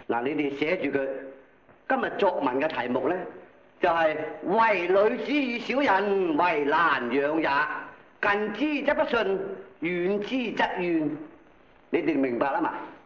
嗱，你哋寫住佢。今日作文嘅題目咧，就係為女子與小人，為難養也。近之則不遜，遠之則怨。你哋明白啦嘛？